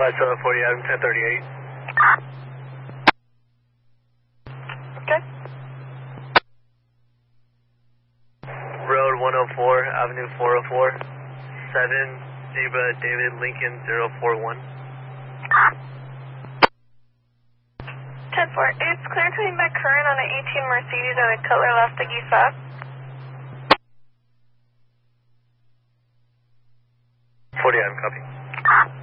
Vacilla 40 Adam 1038. Okay. Road 104, Avenue 404, 7 Zebra David Lincoln 041. 10-4. It's clear to lean back current on an 18 Mercedes and a Cutler Las Taguizas. 40 Adam, copy.